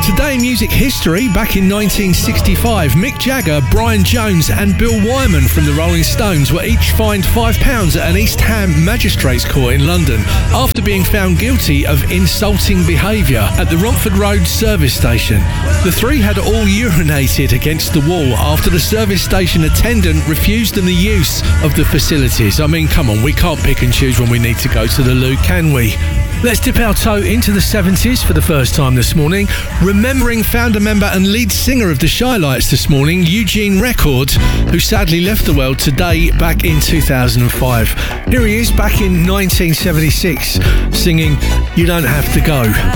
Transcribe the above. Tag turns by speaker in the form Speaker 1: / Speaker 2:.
Speaker 1: Today in music history, back in 1965, Mick Jagger, Brian Jones and Bill Wyman from the Rolling Stones were each fined £5 at an East Ham Magistrates Court in London after being found guilty of insulting behaviour at the Romford Road service station. The three had all urinated against the wall after the service station attendant refused them the use of the facilities. I mean, come on, we can't pick and choose when we need to go to the loo, can we? Let's dip our toe into the 70s for the first time this morning, remembering founder member and lead singer of the Shy Lights this morning, Eugene Record, who sadly left the world today back in 2005. Here he is back in 1976, singing You Don't Have to Go.